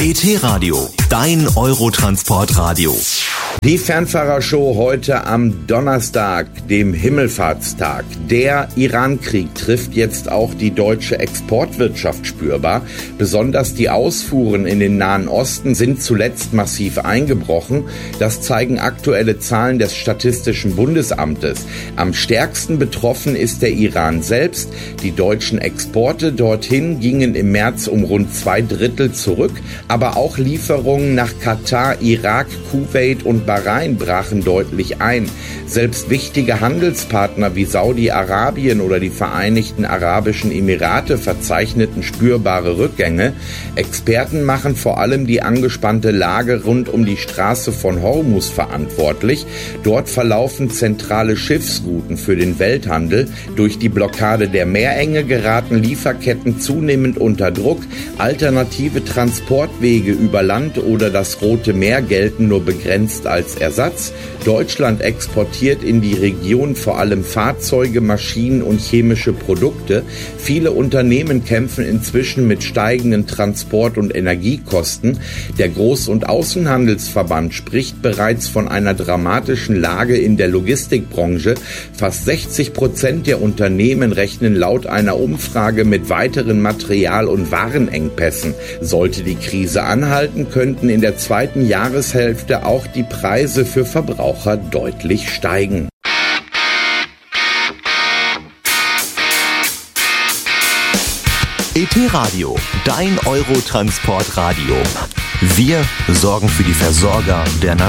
ET-Radio, dein Eurotransportradio. Die Fernfahrershow heute am Donnerstag, dem Himmelfahrtstag. Der Iran-Krieg trifft jetzt auch die deutsche Exportwirtschaft spürbar. Besonders die Ausfuhren in den Nahen Osten sind zuletzt massiv eingebrochen. Das zeigen aktuelle Zahlen des Statistischen Bundesamtes. Am stärksten betroffen ist der Iran selbst. Die deutschen Exporte dorthin gingen im März um rund 2/3 zurück. Aber auch Lieferungen nach Katar, Irak, Kuwait und Bahrain brachen deutlich ein. Selbst wichtige Handelspartner wie Saudi-Arabien oder die Vereinigten Arabischen Emirate verzeichneten spürbare Rückgänge. Experten machen vor allem die angespannte Lage rund um die Straße von Hormuz verantwortlich. Dort verlaufen zentrale Schiffsrouten für den Welthandel. Durch die Blockade der Meerenge geraten Lieferketten zunehmend unter Druck. Alternative Transportwege über Land oder das Rote Meer gelten nur begrenzt als Ersatz. Deutschland exportiert in die Region vor allem Fahrzeuge, Maschinen und chemische Produkte. Viele Unternehmen kämpfen inzwischen mit steigenden Transport- und Energiekosten. Der Groß- und Außenhandelsverband spricht bereits von einer dramatischen Lage in der Logistikbranche. Fast 60% der Unternehmen rechnen laut einer Umfrage mit weiteren Material- und Warenengpässen. Sollte die Krise anhalten, könnten in der zweiten Jahreshälfte auch die Preise für Verbraucher deutlich steigen. ET-Radio, dein Eurotransportradio. Wir sorgen für die Versorger der Nation.